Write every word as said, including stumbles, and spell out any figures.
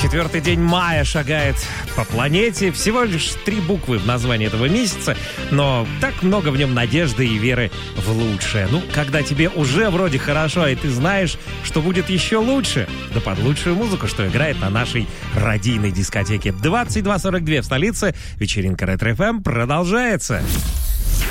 Четвертый день мая шагает по планете. Всего лишь три буквы в названии этого месяца, но так много в нем надежды и веры в лучшее. Ну, когда тебе уже вроде хорошо, и ты знаешь, что будет еще лучше. Да под лучшую музыку, что играет на нашей радийной дискотеке. двадцать два сорок два в столице. Вечеринка Ретро эф эм продолжается.